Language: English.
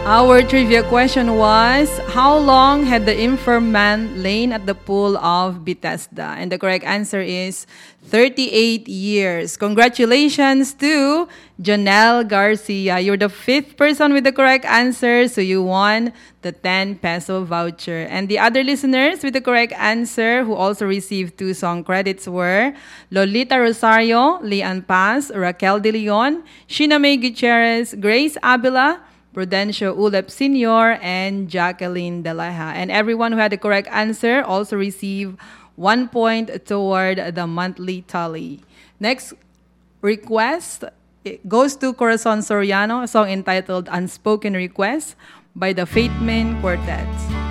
Our trivia question was, how long had the infirm man lain at the pool of Bethesda? And the correct answer is 38 years. Congratulations to Janelle Garcia. You're the fifth person with the correct answer, so you won the 10 peso voucher. And the other listeners with the correct answer who also received 2 song credits were Lolita Rosario, Lian Paz, Raquel De Leon, Sheena May Gutierrez, Grace Abila, Prudencio Ulep Sr., and Jacqueline Delaha. And everyone who had the correct answer also received 1 point toward the monthly tally. Next request goes to Corazon Soriano, a song entitled Unspoken Request by the Fatemen Quartet.